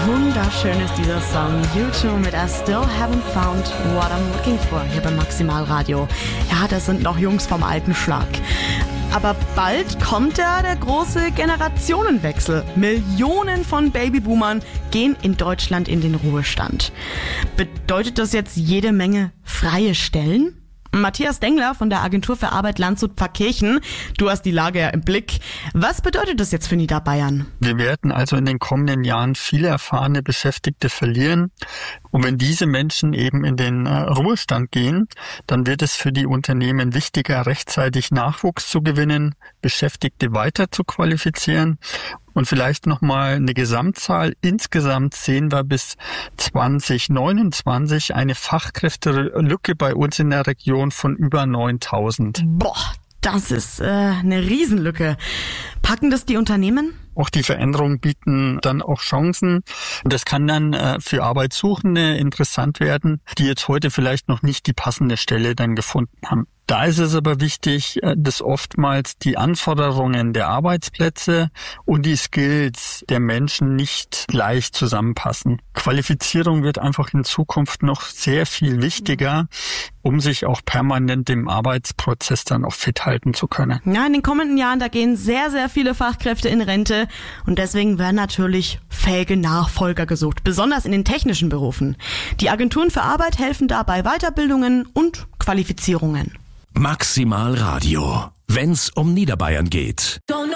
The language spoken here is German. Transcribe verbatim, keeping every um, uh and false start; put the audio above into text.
Wunderschön ist dieser Song. U zwei mit I Still Haven't Found What I'm Looking For hier beim Maximalradio. Ja, das sind noch Jungs vom alten Schlag. Aber bald kommt ja der große Generationenwechsel. Millionen von Babyboomern gehen in Deutschland in den Ruhestand. Bedeutet das jetzt jede Menge freie Stellen? Matthias Dengler von der Agentur für Arbeit Landshut-Pfarrkirchen. Du hast die Lage ja im Blick. Was bedeutet das jetzt für Niederbayern? Wir werden also in den kommenden Jahren viele erfahrene Beschäftigte verlieren. Und wenn diese Menschen eben in den äh, Ruhestand gehen, dann wird es für die Unternehmen wichtiger, rechtzeitig Nachwuchs zu gewinnen, Beschäftigte weiter zu qualifizieren. Und vielleicht nochmal eine Gesamtzahl. Insgesamt sehen wir bis zwanzig neunundzwanzig eine Fachkräftelücke bei uns in der Region von über neuntausend. Boah, das ist äh, eine Riesenlücke. Packen das die Unternehmen? Auch die Veränderungen bieten dann auch Chancen. Und das kann dann äh, für Arbeitssuchende interessant werden, die jetzt heute vielleicht noch nicht die passende Stelle dann gefunden haben. Da ist es aber wichtig, dass oftmals die Anforderungen der Arbeitsplätze und die Skills der Menschen nicht gleich zusammenpassen. Qualifizierung wird einfach in Zukunft noch sehr viel wichtiger, um sich auch permanent im Arbeitsprozess dann auch fit halten zu können. Ja, in den kommenden Jahren, da gehen sehr, sehr viele Fachkräfte in Rente und deswegen werden natürlich fähige Nachfolger gesucht, besonders in den technischen Berufen. Die Agenturen für Arbeit helfen dabei Weiterbildungen und Qualifizierungen. Maximalradio, wenn's um Niederbayern geht.